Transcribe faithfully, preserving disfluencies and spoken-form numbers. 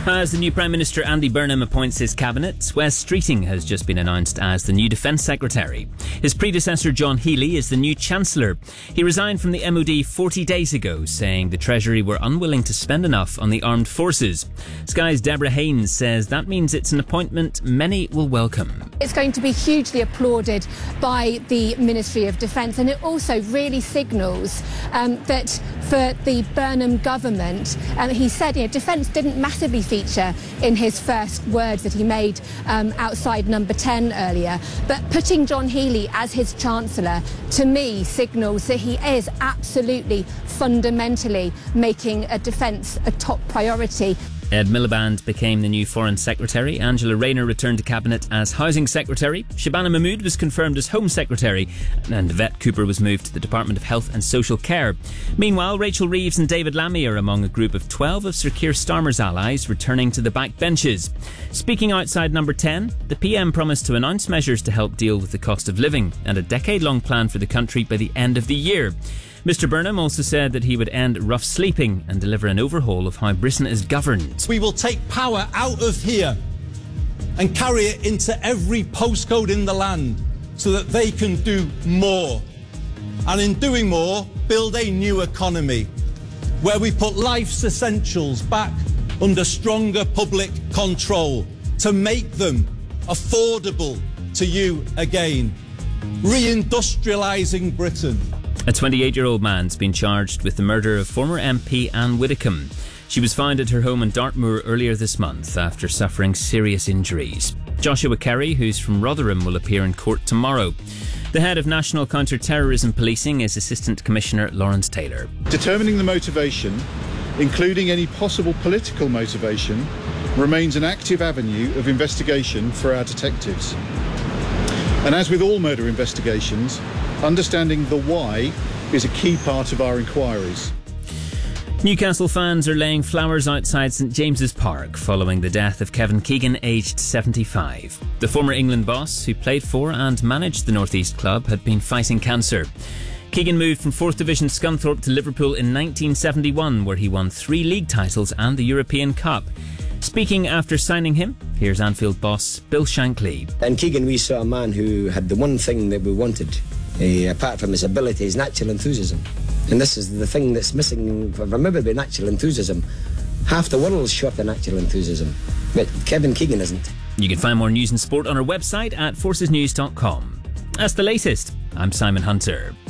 As the new Prime Minister Andy Burnham appoints his cabinet, Wes Streeting has just been announced as the new Defence Secretary. His predecessor John Healey is the new Chancellor. He resigned from the M O D forty days ago, saying the Treasury were unwilling to spend enough on the armed forces. Sky's Deborah Haynes says that means it's an appointment many will welcome. It's going to be hugely applauded by the Ministry of Defence, and it also really signals um, that for the Burnham government, um, he said, you know, defence didn't massively feature in his first words that he made um, outside Number ten earlier, but putting John Healey as his Chancellor, to me, signals that he is absolutely fundamentally making a defence a top priority. Ed Miliband became the new Foreign Secretary. Angela Rayner returned to Cabinet as Housing Secretary. Shabana Mahmood was confirmed as Home Secretary. And Yvette Cooper was moved to the Department of Health and Social Care. Meanwhile, Rachel Reeves and David Lammy are among a group of twelve of Sir Keir Starmer's allies returning to the backbenches. Speaking outside Number ten, the P M promised to announce measures to help deal with the cost of living and a decade-long plan for the country by the end of the year. Mister Burnham also said that he would end rough sleeping and deliver an overhaul of how Britain is governed. We will take power out of here and carry it into every postcode in the land so that they can do more. And in doing more, build a new economy where we put life's essentials back under stronger public control to make them affordable to you again. Reindustrialising Britain. A twenty-eight-year-old man's been charged with the murder of former M P Anne Widdecombe. She was found at her home in Dartmoor earlier this month after suffering serious injuries. Joshua Kerry, who's from Rotherham, will appear in court tomorrow. The head of National Counter-Terrorism Policing is Assistant Commissioner Lawrence Taylor. Determining the motivation, including any possible political motivation, remains an active avenue of investigation for our detectives. And as with all murder investigations, understanding the why is a key part of our inquiries. Newcastle fans are laying flowers outside St James's Park following the death of Kevin Keegan, aged seventy-five. The former England boss, who played for and managed the North East club, had been fighting cancer. Keegan moved from fourth Division Scunthorpe to Liverpool in nineteen seventy-one, where he won three league titles and the European Cup. Speaking after signing him, here's Anfield boss Bill Shankly. In Keegan we saw a man who had the one thing that we wanted. Uh, apart from his ability, his natural enthusiasm. And this is the thing that's missing from everybody, natural enthusiasm. Half the world's short of natural enthusiasm, but Kevin Keegan isn't. You can find more news and sport on our website at forces news dot com. That's the latest. I'm Simon Hunter.